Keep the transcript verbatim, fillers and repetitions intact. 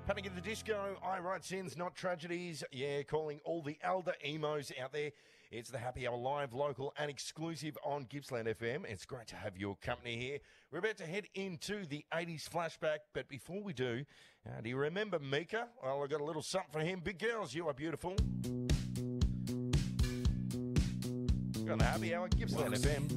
Panic at the Disco, I write sins, not tragedies. Yeah, calling all the elder emos out there. It's the Happy Hour live, local and exclusive on Gippsland F M. It's great to have your company here. We're about to head into the eighties flashback, but before we do, uh, do you remember Mika? Well, I've got a little something for him. Big girls, you are beautiful. On the Happy Hour, Gippsland F M.